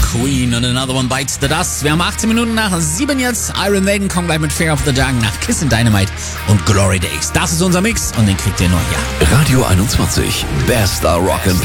Queen und Another One Bites the Dust. Wir haben 18 Minuten nach 7 jetzt. Iron Maiden kommen gleich mit Fear of the Dark nach Kiss and Dynamite und Glory Days. Das ist unser Mix und den kriegt ihr nur hier. Radio 21, bester Rock'n'Roll.